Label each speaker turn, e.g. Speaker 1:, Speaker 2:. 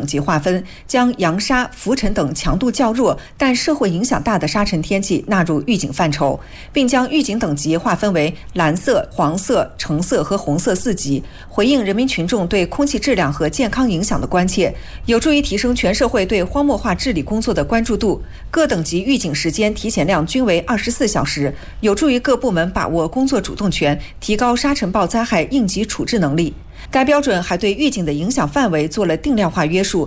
Speaker 1: 级划分，将扬沙、浮尘等强度较弱但社会影响大的沙尘天气纳入预警范畴，并将预警等级划分为蓝色、黄色、橙色和红色4级，回应人民群众对空气质量和健康影响的关切，有助于提升全社会对荒漠化治理工作的关注度。各等级预警时间提前量均为24小时，有助于各部门把握工作主动权，提高沙尘暴灾害应急处置能力。该标准还对预警的影响范围做了定量化约束，